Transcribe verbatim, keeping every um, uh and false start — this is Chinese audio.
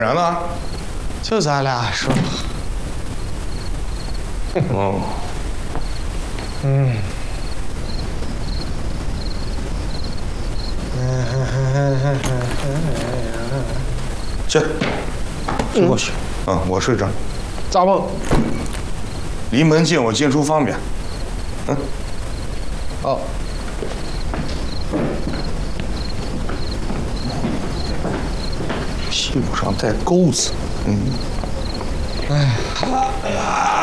人呢？ 就咱俩说。 哦。 嗯。 去，睡过去。嗯，我睡这儿。 咋不？ 离门近，我进出方便。嗯。 哦。 屁股上带钩子。嗯。 哎。哎呀。